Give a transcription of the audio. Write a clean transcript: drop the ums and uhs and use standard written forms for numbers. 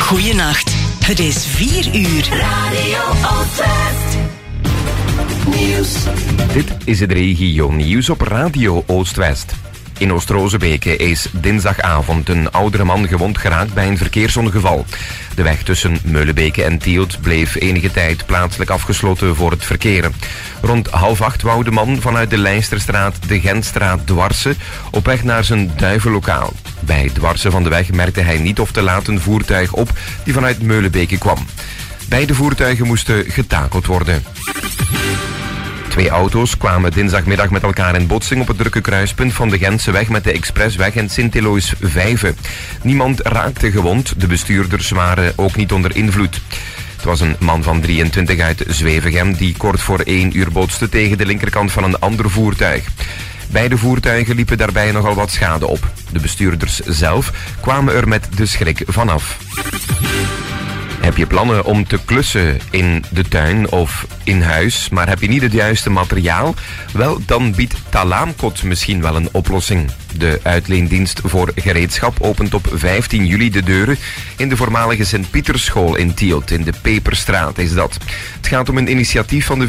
Goeienacht. Het is 4 uur. Radio Oostwest. Nieuws. Dit is het regio nieuws op Radio Oostwest. In Oost-Rozebeke is dinsdagavond een oudere man gewond geraakt bij een verkeersongeval. De weg tussen Meulebeke en Tielt bleef enige tijd plaatselijk afgesloten voor het verkeer. Rond 7:30 wou de man vanuit de Leinsterstraat de Gentstraat dwarsen op weg naar zijn duivenlokaal. Bij het dwarsen van de weg merkte hij niet of te laat een voertuig op die vanuit Meulebeke kwam. Beide voertuigen moesten getakeld worden. 2 auto's kwamen dinsdagmiddag met elkaar in botsing op het drukke kruispunt van de Gentseweg met de Expressweg en Sint-Eloys Vijve. Niemand raakte gewond, de bestuurders waren ook niet onder invloed. Het was een man van 23 uit Zwevegem die kort voor 1 uur botste tegen de linkerkant van een ander voertuig. Beide voertuigen liepen daarbij nogal wat schade op. De bestuurders zelf kwamen er met de schrik vanaf. Heb je plannen om te klussen in de tuin of in huis, maar heb je niet het juiste materiaal? Wel, dan biedt Talaamkot misschien wel een oplossing. De uitleendienst voor gereedschap opent op 15 juli de deuren in de voormalige Sint-Pietersschool in Tielt. In de Peperstraat is dat. Het gaat om een initiatief van de